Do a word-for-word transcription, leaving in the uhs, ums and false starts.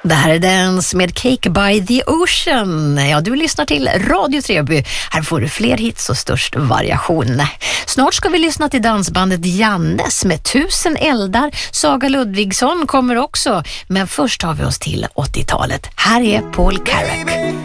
Det här är Dance med Cake by the Ocean. Ja, du lyssnar till Radio Treby. Här får du fler hits och störst variation. Snart ska vi lyssna till dansbandet Jannes med Tusen eldar. Saga Ludvigsson kommer också. Men först tar vi oss till åttiotalet. Här är Paul Carrack.